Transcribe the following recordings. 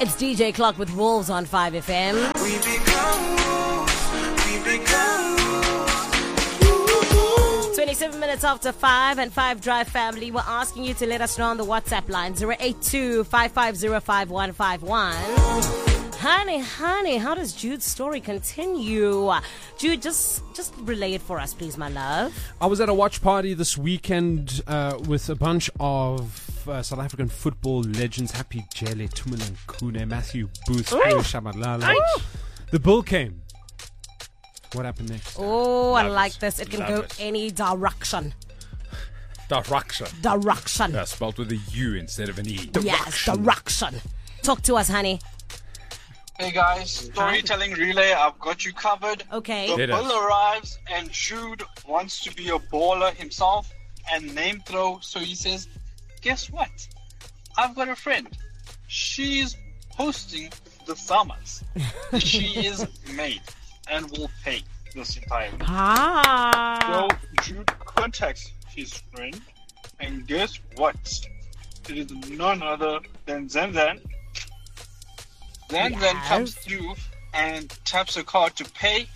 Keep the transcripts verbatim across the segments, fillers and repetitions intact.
It's D J Clark with Wolves on five F M. We become wolves, we become wolves. twenty-seven minutes after five and five Drive family, we're asking you to let us know on the WhatsApp line zero eight two, five five zero, five one five one. Honey, honey, how does Jude's story continue? Jude, just just relay it for us, please, my love. I was at a watch party this weekend uh, with a bunch of uh, South African football legends. Happy Jele, Tumulan Kune, Matthew Booth, Pierre Shabalala. The bill came. What happened next? Oh, I Love like it. this. It can Love go it. any direction. Direction. Direction. Yeah, spelled with a U instead of an E. Yes, direction. Talk to us, honey. Hey guys, storytelling relay, I've got you covered. Okay. The Hit us. bull arrives and Jude wants to be a baller himself and name throw, so he says, guess what? I've got a friend. She's hosting the summers. She is made and will pay this entire week. Ah. So Jude contacts his friend and guess what? It is none other than Zenzen. Then Yes. then comes through and taps a card to pay,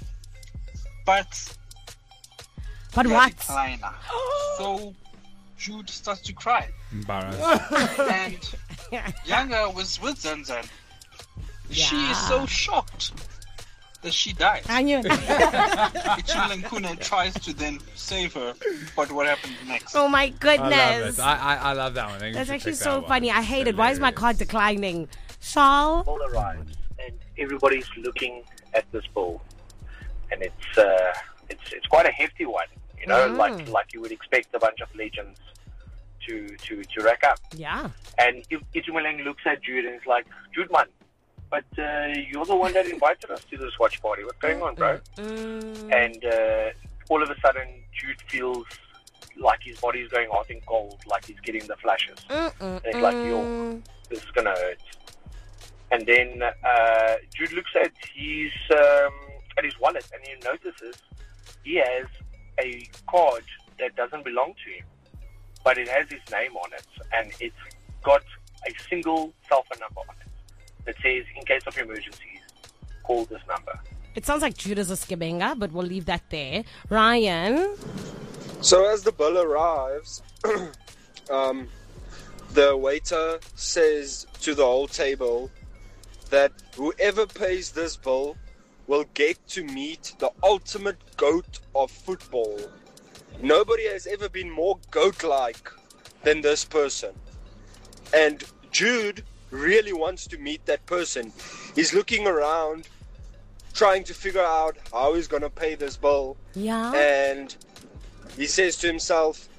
but But they what? decline. So Jude starts to cry, Embarrassed. and Younger was with Zenzen. She Yeah. is so shocked that she dies. I knew. Ichimela Nkune tries to then save her, but what happens next? Oh my I love goodness. it. I, I, I love that one. I think we That's should actually pick so that one. funny. I hate it. Why is my Hilarious. card declining? Charles? Bull arrives, and everybody's looking at this bull, and it's uh, it's it's quite a hefty one, you know, Mm. like like you would expect a bunch of legends to to to rack up. Yeah. And Itumeleng looks at Jude and is like, Jude, man, but uh, you're the one that invited us to this watch party. What's going on, bro? Mm. And uh, all of a sudden, Jude feels like his body's going hot and cold, like he's getting the flashes. Mm, mm, And it's like, yo, mm. this is gonna hurt. And then uh, Jude looks at his um, at his wallet and he notices he has a card that doesn't belong to him, but it has his name on it, and it's got a single cell phone number on it that says, "In case of emergencies, call this number." It sounds like Jude is a skibenga, but we'll leave that there. Ryan? So as the bill arrives, um, the waiter says to the whole table that whoever pays this bill will get to meet the ultimate goat of football. Nobody has ever been more goat-like than this person. And Jude really wants to meet that person. He's looking around, trying to figure out how he's going to pay this bill. Yeah? And he says to himself,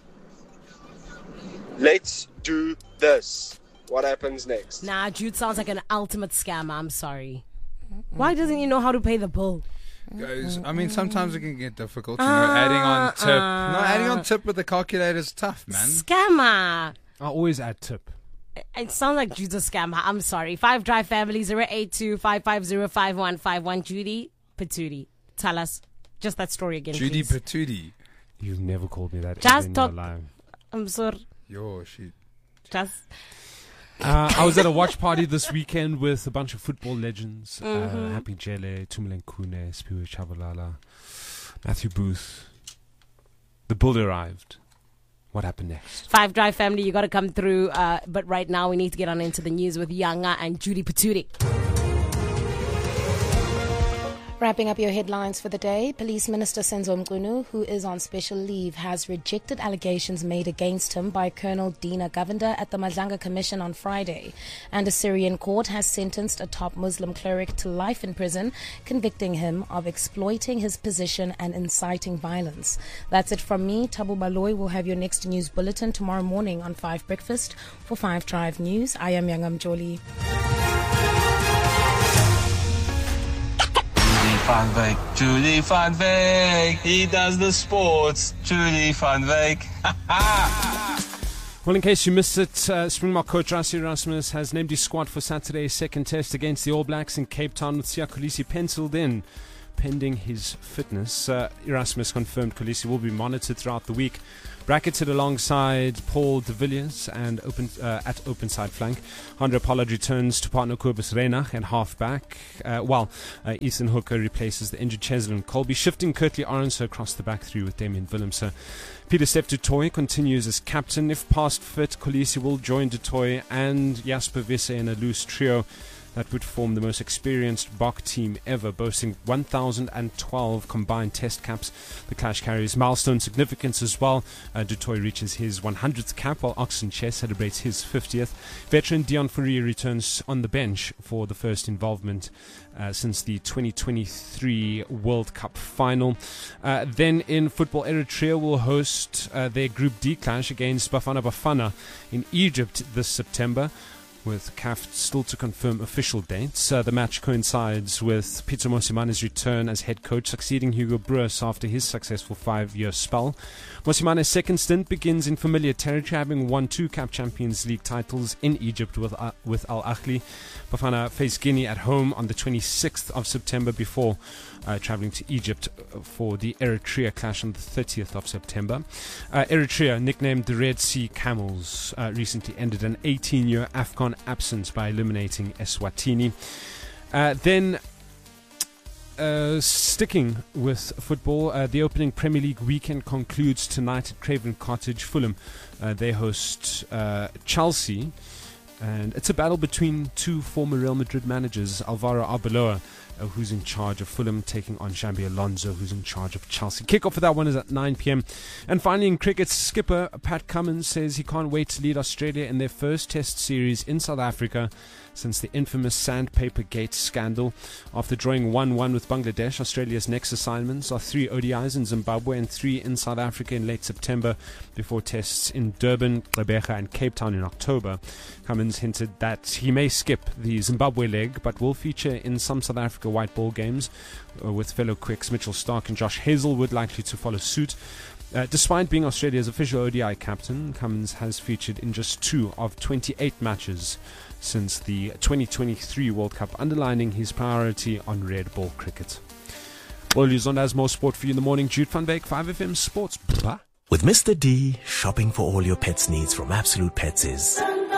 let's do this. What happens next? Nah, Jude sounds like an ultimate scammer. I'm sorry. Why doesn't he know how to pay the bill? Guys, I mean, sometimes it can get difficult. You know, adding on tip. No, adding on tip with the calculator is tough, man. Scammer. I always add tip. It sounds like Jude's a scammer. I'm sorry. Five Drive family, zero eight two, five five zero, five one five one. Judy Patootie. Tell us just that story again, Judy please. Patootie. You've never called me that Just ever in talk- your life. I'm sorry. Yo, she. Just... Uh, I was at a watch party this weekend with a bunch of football legends. Mm-hmm. Uh, Happy Jele, Tumulan Kune, Spiwe Chabalala, Matthew Booth. The bull arrived. What happened next? Five Drive family, you got to come through. Uh, but right now, we need to get on into the news with Yanga and Judy Patootie. Wrapping up your headlines for the day, Police Minister Senzo Mqunu, who is on special leave, has rejected allegations made against him by Colonel Dina Govender at the Madlanga Commission on Friday. And a Syrian court has sentenced a top Muslim cleric to life in prison, convicting him of exploiting his position and inciting violence. That's it from me. Tabu Baloy will have your next news bulletin tomorrow morning on five Breakfast. For five Drive News, I am Yangam Jolie. Van Wyk, Julie Van Wyk, he does the sports, Julie Van Wyk. Well, in case you missed it, uh, Springbok coach Rassie Erasmus has named his squad for Saturday's second test against the All Blacks in Cape Town, with Siya Kolisi penciled in. pending his fitness. Uh, Erasmus confirmed Kolisi will be monitored throughout the week. Bracketed alongside Paul de Villiers and open, uh, at open side flank. Andre Pollard returns to partner Kobus Reinach and half-back, uh, while uh, Ethan Hooker replaces the injured Cheslin Colby, shifting Kurtley Arendse across the back three with Damien Willemse. Peter Steph du Toit continues as captain. If past fit, Kolisi will join du Toit and Jasper Wisse in a loose trio. That would form the most experienced Bok team ever, boasting one thousand twelve combined test caps. The clash carries milestone significance as well. Uh, du Toit reaches his one hundredth cap, while Oxen Chess celebrates his fiftieth. Veteran Dion Fourie returns on the bench for the first involvement uh, since the twenty twenty-three World Cup final. Uh, then in football, Eritrea will host uh, their Group D clash against Bafana Bafana in Egypt this September, with C A F still to confirm official dates. Uh, the match coincides with Peter Mosimane's return as head coach, succeeding Hugo Broos after his successful five-year spell. Mosimane's second stint begins in familiar territory, having won two C A F Champions League titles in Egypt with, uh, with Al Ahly. Bafana face Guinea at home on the twenty-sixth of September before uh, travelling to Egypt for the Eritrea clash on the thirtieth of September. Uh, Eritrea, nicknamed the Red Sea Camels, uh, recently ended an eighteen-year AFCON absence by eliminating Eswatini. Uh, then, uh, sticking with football, uh, the opening Premier League weekend concludes tonight at Craven Cottage. Fulham, uh, they host uh, Chelsea. And it's a battle between two former Real Madrid managers, Alvaro Arbeloa, uh, who's in charge of Fulham, taking on Xabi Alonso, who's in charge of Chelsea. Kickoff for that one is at nine p.m. And finally, in cricket, skipper Pat Cummins says he can't wait to lead Australia in their first test series in South Africa since the infamous Sandpaper Gate scandal. After drawing one one with Bangladesh, Australia's next assignments are three O D Is in Zimbabwe and three in South Africa in late September, before tests in Durban, Gqeberha and Cape Town in October. Cummins hinted that he may skip the Zimbabwe leg, but will feature in some South Africa white ball games, uh, with fellow Quicks Mitchell Stark and Josh Hazelwood likely to follow suit. Uh, despite being Australia's official O D I captain, Cummins has featured in just two of twenty-eight matches since the twenty twenty-three World Cup, underlining his priority on red ball cricket. Well, Luzon has more sport for you in the morning. Jude van Beek, five F M Sports. Bye. With Mister D, shopping for all your pets' needs from Absolute Pets is...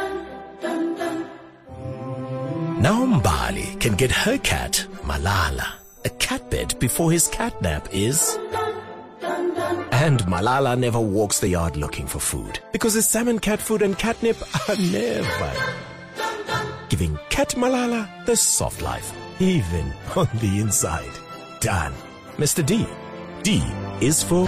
Now Mbali can get her cat, Malala, a cat bed before his cat nap is... And Malala never walks the yard looking for food, because his salmon, cat food and catnip are never... Giving Cat Malala the soft life, even on the inside. Done. Mister D. D is for...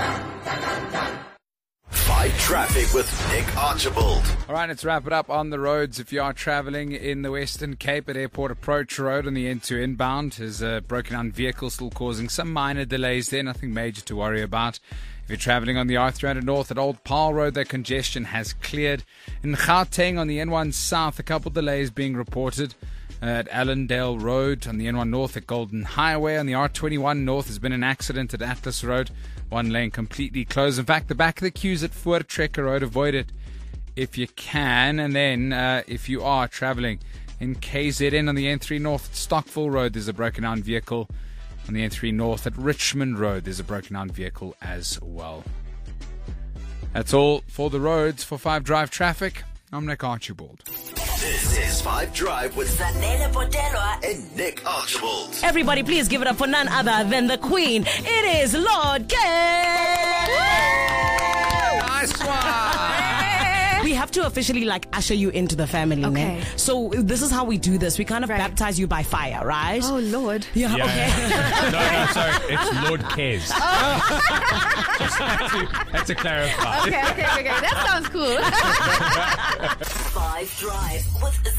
Five Traffic with Nick Archibald. All right, let's wrap it up on the roads. If you are travelling in the Western Cape at Airport Approach Road on the N two inbound, there's a broken down vehicle still causing some minor delays there, nothing major to worry about. If you're travelling on the R three hundred North at Old Paarl Road, that congestion has cleared. In Gauteng on the N one South, a couple delays being reported. At Allendale Road on the N one North at Golden Highway. On the R twenty-one North, there's been an accident at Atlas Road. One lane completely closed. In fact, the back of the queues at Voortrekker Road, avoid it if you can. And then uh, if you are travelling in K Z N on the N three North at Stockville Road, there's a broken down vehicle. On the N three North at Richmond Road, there's a broken down vehicle as well. That's all for the roads. For five Drive Traffic, I'm Nick Archibald. This is five Drive with Zanele Botelwa and Nick Archibald. Everybody, please give it up for none other than the Queen. It is Lord Gay. Nice one. We have to officially like usher you into the family, Okay. ne? So this is how we do this. We kind of Right. baptize you by fire, right? Oh, Lord. Yeah. Yeah. Okay. No, no, sorry. It's Lord Kez. Just had to, had to clarify. Okay, okay, okay. That sounds cool. Five Drive with